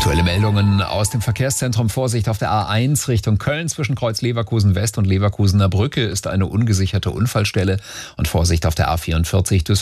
Aktuelle Meldungen aus dem Verkehrszentrum. Vorsicht auf der A1 Richtung Köln zwischen Kreuz Leverkusen West und Leverkusener Brücke ist eine ungesicherte Unfallstelle. Und Vorsicht auf der A44